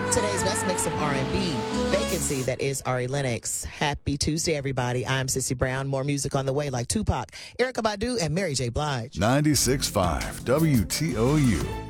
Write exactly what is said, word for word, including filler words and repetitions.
Today's best mix of R and B, Vacancy, that is Ari Lennox. Happy Tuesday, everybody. I'm Sissy Brown. More music on the way like Tupac, Erykah Badu, and Mary J. Blige. ninety-six point five W T O U.